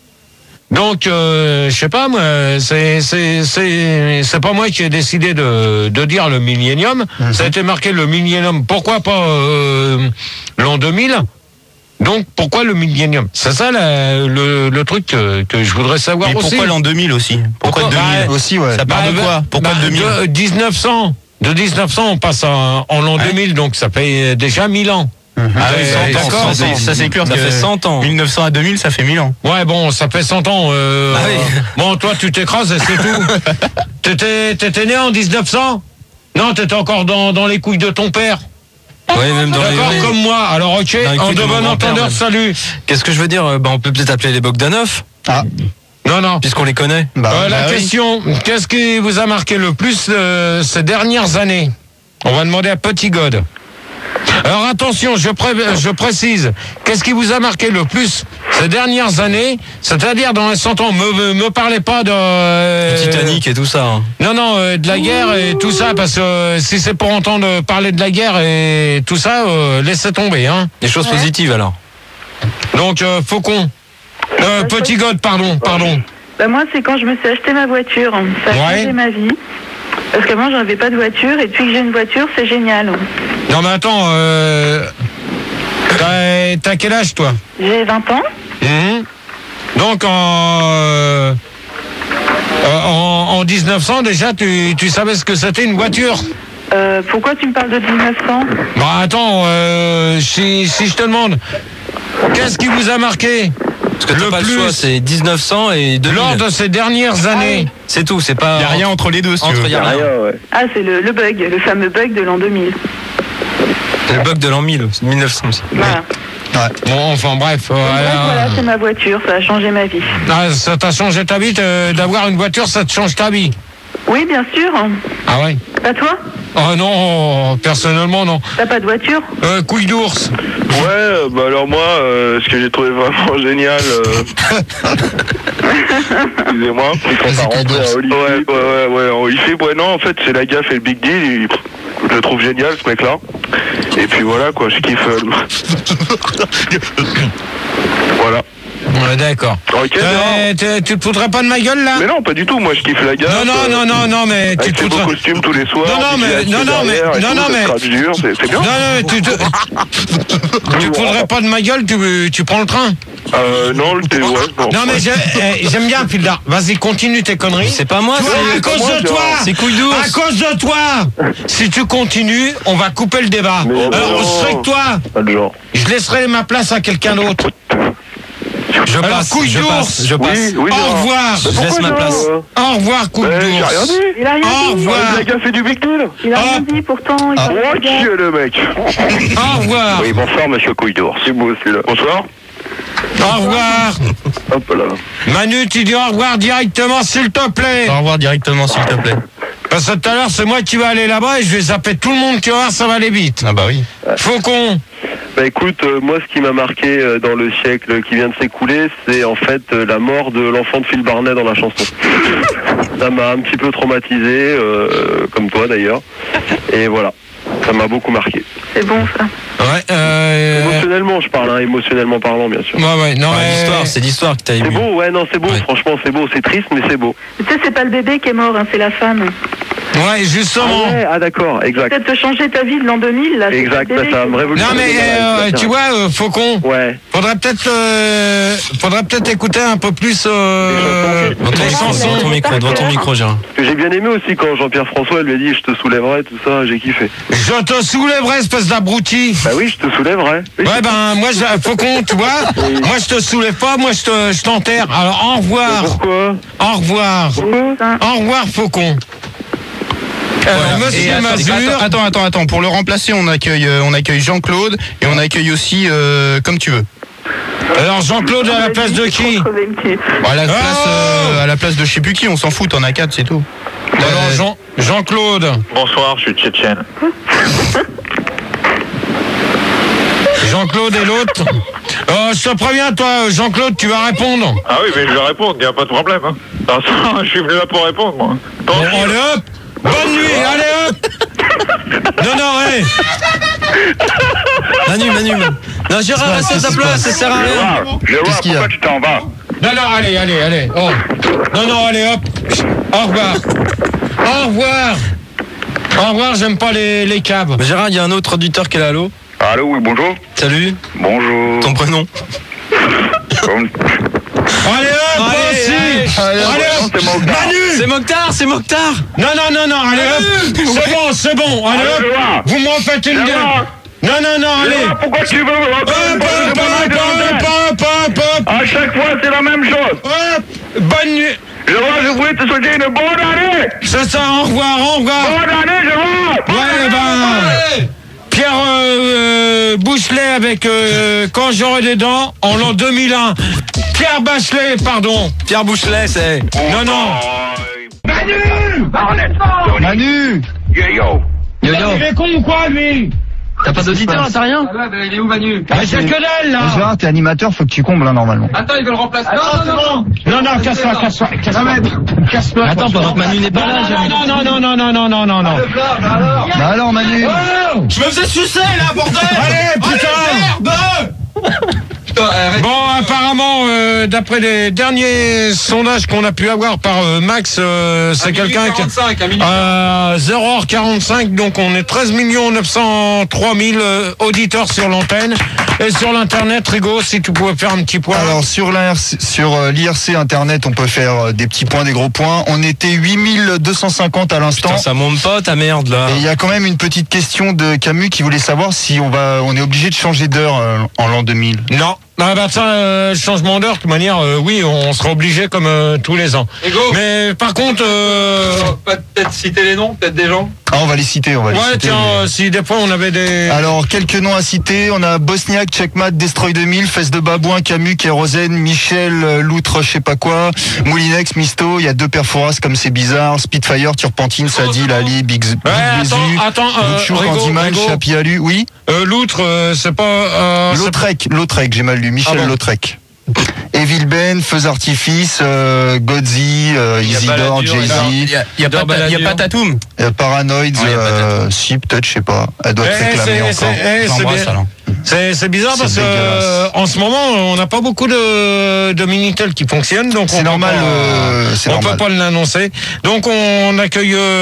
Donc, euh, je sais pas, moi, c'est, c'est, c'est, c'est pas moi qui ai décidé de, de dire le millénium. Ça a été marqué le millénium. Pourquoi pas euh, l'an deux mille? Donc, pourquoi le millénium? C'est ça la- le, le truc que, que je voudrais savoir Mais aussi. pourquoi l'an deux mille aussi? Pourquoi Pourquoi- deux mille bah, Aussi, ouais. Ça part Bah, de quoi? Pourquoi bah, deux mille? de mille neuf cents. De mille neuf cents, on passe en, en l'an Ouais. deux mille, donc ça fait déjà mille ans. Ah oui, Ouais, cent ans, d'accord. ça, c'est- ça c'est clair. Ça que fait cent ans. mille neuf cents à deux mille, ça fait mille ans. Ouais, bon, ça fait cent ans. Euh, Ah oui. euh, bon, toi, tu t'écrases et c'est tout. T'étais, t'étais né en dix-neuf cents? Non, t'étais encore dans, dans les couilles de ton père. Oui, même dans D'accord, les. comme moi. Alors, ok, Dans les en couilles de de mon bon grand-père, entendeur, même. salut. Qu'est-ce que je veux dire? euh, Bah, on peut peut-être appeler les Bogdanov, Ah, Non, non. puisqu'on les connaît. bah, Euh, la bah oui. question, qu'est-ce qui vous a marqué le plus euh, ces dernières années? On va demander à Petit God. Alors attention, je, pré- je précise, qu'est-ce qui vous a marqué le plus ces dernières années? C'est-à-dire dans les cent ans, me, me, me parlez pas de... euh, Le Titanic et tout ça. hein. Non, non, euh, de la guerre et tout ça, parce que euh, si c'est pour entendre parler de la guerre et tout ça, euh, laissez tomber. Hein. Des choses positives alors. Donc, euh, Faucon. Euh, Petit God, pardon, pardon. Bah moi, c'est quand je me suis acheté ma voiture. Ça a Ouais. changé ma vie. Parce qu'avant, j'avais pas de voiture. Et depuis que j'ai une voiture, c'est génial. Non, mais attends, euh, t'as, t'as quel âge, toi? J'ai vingt ans. Mhm. Donc en, euh, euh, en en dix-neuf cents déjà tu, tu savais ce que c'était une voiture. Euh, pourquoi tu me parles de dix-neuf cents? Bah attends, euh, si, si je te demande, qu'est-ce qui vous a marqué Parce que t'as le pas le choix, plus c'est dix-neuf cents et deux mille. lors de ces dernières années? C'est tout, c'est pas. Il n'y a rien entre les deux, si tu Entre, veux. y a rien. Rien, ouais. Ah, c'est le, le bug, le fameux bug de l'an deux mille. C'est le bug de l'an mille, mille neuf cents aussi. Voilà. Ouais. Bon, enfin bref. euh, Donc, bref, alors, voilà, c'est ma voiture, ça a changé ma vie. ah, ça t'a changé ta vie euh, d'avoir une voiture, ça te change ta vie. Oui, bien sûr. Ah ouais. Pas toi? Oh non, personnellement non. T'as pas de voiture? Euh, couille d'ours. Ouais, euh, bah alors moi, euh, ce que j'ai trouvé vraiment génial, euh... excusez-moi, c'est quand t'as rentré à Olivier. Ouais, ouais, ouais, ouais, il fait, ouais, non, en fait, c'est la gaffe et le big deal, il- je le trouve génial, ce mec-là. Et puis voilà, quoi, je kiffe. euh, Voilà. Ouais, d'accord. Ok, Euh, t'es- Tu te foutrais pas de ma gueule là? Mais non, pas du tout, moi je kiffe la gaffe. Non, non, non, non, non, mais tu Avec te ses beaux foutrais. costumes tous les soirs. Non, non, puis mais- j'ai non, acheté non, mais- derrière et non, tout, non, ça mais- scratch dur, c'est c'est bien. Non, non, mais tu te. Tu te foutrais pas de ma gueule, tu, tu prends le train? Euh, non, le T, ouais. bon. Non, mais j'ai- eh, j'aime bien, Filda. Vas-y, continue tes conneries. C'est pas moi, Tu vois, c'est- à cause moi, de Gérard. toi. C'est couille d'ours. À cause de toi. Si tu continues, on va couper le débat. Mais Alors, non. on serait que toi. Pas de genre. Je laisserai ma place à quelqu'un d'autre. Je Alors, passe, couille je d'ours. passe, je passe. Oui, oui, Au Gérard. revoir. Je laisse ma place. Au revoir, couille Euh, j'ai rien d'ours. dit. Il a rien Au dit. revoir. La gaffe et du big deal. Il a rien Hop. dit pourtant. Il Ah, a oh, rien qui dit. est le mec? Au revoir. Oui, bonsoir, monsieur Couille d'ours. C'est beau celui-là. Bonsoir. Au revoir. Hop là. Manu, tu dis au revoir directement, s'il te plaît. Au revoir directement, s'il te plaît. Parce que tout à l'heure, c'est moi qui vais aller là-bas et je vais zapper tout le monde, tu vas voir, ça va aller vite. Ah bah oui. Faucon. Bah écoute, euh, moi ce qui m'a marqué euh, dans le siècle qui vient de s'écouler, c'est en fait euh, la mort de l'enfant de Phil Barnet dans la chanson. Ça m'a un petit peu traumatisé, euh, comme toi d'ailleurs. Et voilà, ça m'a beaucoup marqué. C'est bon ça. Ouais, euh... Émotionnellement, je parle, hein, émotionnellement parlant, bien sûr. Ouais, ouais, non, Ouais, mais... l'histoire, c'est l'histoire qui t'a C'est ému. beau, ouais, non, c'est beau, Ouais. franchement, c'est beau, c'est triste, mais c'est beau. Tu sais, c'est pas le bébé qui est mort, hein, c'est la femme. Ouais, justement. Ah, ouais, ah d'accord, exact. Peut-être te changer ta vie de l'an deux mille, là. c'est Exact, pas le bah, bébé ça va qui- me révolutionner. Non, mais euh, tu vois, euh, Faucon, Ouais. faudrait peut-être euh, faudrait peut-être écouter un peu plus euh, Dans ton les micro, chansons. dans ton micro, dans ton micro, Gérard. Ce que j'ai bien aimé aussi quand Jean-Pierre François lui a dit je te soulèverai, tout ça, j'ai kiffé. Je te soulèverai, espèce d'abruti. Bah oui, je te soulèverai. Oui. Ouais, ben, moi, je, Faucon, tu vois, moi, je te soulève pas, moi, je te, je t'enterre. Alors, au revoir. Pourquoi? Au revoir. Putain. Au revoir, Faucon. Alors, Voilà. Et monsieur attends, Mazur. attends, attends, attends, attends. Pour le remplacer, on accueille, euh, on accueille Jean-Claude et on accueille aussi euh, comme tu veux. Alors, Jean-Claude, à la place de qui? Crever le cul. Bon, à, la Oh place, euh, à la place de je sais plus qui, on s'en fout, t'en as quatre, c'est tout. Alors, Euh, Jean, Jean-Claude. Bonsoir, je suis tchétchène. Jean-Claude et l'autre. Euh, je te préviens, toi, Jean-Claude, tu vas répondre. Ah oui, mais je vais répondre, il n'y a pas de problème. Hein. Attention, je suis venu là pour répondre, moi. Bon, allez hop. Bonne nuit, allez hop. Non, non, hey. Manu, Manu, Manu. Non, Gérard, reste à ta place, ça sert à rien. Gérard, qu'il y a pourquoi tu t'en vas? Non, non, allez, allez, allez. Oh. Non, non, allez, hop. Au revoir. Au revoir. Au revoir, j'aime pas les, les caves. Mais Gérard, il y a un autre auditeur qui est là, allô? Allô, oui, bonjour. Salut, Bonjour. ton prénom? Comme- Allez, hop, moi Allez, aussi. allez, Allez, hop. c'est Mokhtar. Manu. C'est Mokhtar, c'est Mokhtar. Non, non, non, non, allez, hop. C'est bon, c'est bon. Allez, Allez, hop. Gérard. Vous m'en faites une Gérard. deux. Non, non, non, allez. Gérard, pourquoi tu veux me Hop, reprendre hop, hop, hop, hop, hop, hop. À chaque fois, c'est la même chose. Hop. Bonne nuit. Gérard, je voulais te souhaiter une bonne année. C'est ça, au revoir, au revoir. Bonne année, Gérard. Bonne Ouais, année. ben. Pierre euh, euh, Bouchelet avec euh, Quand j'aurai des dents en l'an deux mille un. Pierre Bachelet, pardon. Pierre Bouchelet, c'est. Non, non. Manu. Manu! Yo, yo. Yo, yo. Il est con ou quoi, lui? T'as pas d'auditeur, t'as rien? Il est où, Manu? Ah, j'ai que dalle, là. Gérard, t'es animateur, faut que tu combles, hein, normalement. Attends, il veut le remplacer. Non, non, non. Non, non, casse-toi, casse-toi, casse-toi. Casse-toi. Attends, pendant que Manu n'est pas là, Non, j'ai non, non, non, non, non, non, non, non, non. Bah alors, Manu! Oh, Je me faisais sucer, là, bordel! allez, putain. Bon, apparemment, euh, d'après les derniers sondages qu'on a pu avoir par euh, Max, euh, c'est quelqu'un qui... quarante-cinq, à minuit. À zéro heure quarante-cinq, donc on est treize millions neuf cent trois mille euh, auditeurs sur l'antenne. Et sur l'internet, Rigo, si tu pouvais faire un petit point. Alors sur l'I R C, sur euh, l'I R C internet, on peut faire euh, des petits points, des gros points. On était huit mille deux cent cinquante à l'instant. Putain, ça monte pas, ta merde, là. Et il y a quand même une petite question de Camus qui voulait savoir si on va, on est obligé de changer d'heure euh, en l'an deux mille. Non. Ah bah ça, euh, changement d'heure, de toute manière, euh, oui, on sera obligé comme euh, tous les ans. Ego. Mais par contre, euh, Peut-être citer les noms, peut-être des gens. Ah, on va les citer, on va les Ouais, citer. tiens, mais- euh, si des fois on avait des... Alors, quelques noms à citer. On a Bosniak, Checkmat, Destroy deux mille, Fesse de Babouin, Camus, Kérosène, Michel, euh, Loutre, je sais pas quoi, Moulinex, Misto. Il y a deux perforas comme c'est bizarre. Spitfire, Turpentine, Sadi, Lali, Big Z, Ouais, attends, attends, euh, Luchou, Rigo, Candyman, Rigo. Chapialu. Oui? Euh, L'outre, euh, c'est pas... Euh, c'est- Lautrec, Lautrec, j'ai mal lu. Michel Ah bon. Lautrec. Evil Ben, Feux Artifice, euh, Godzi, euh, Il y a Isidore, Balladur, il y a- Jay-Z, Il y a, il y a pas, ta- il y a pas Tatoum. euh, Paranoids, Ouais, il y a pas euh, si peut-être, je sais pas. Elle doit Eh, être réclamée c'est- encore. c'est- eh, c'est J'embrasse, bien. alors. C'est c'est bizarre C'est parce que dégueulasse. euh, en ce moment on n'a pas beaucoup de, de Minitel qui fonctionnent, donc on C'est peut normal, pas- euh, c'est on normal. peut pas l'annoncer. Donc on accueille. euh,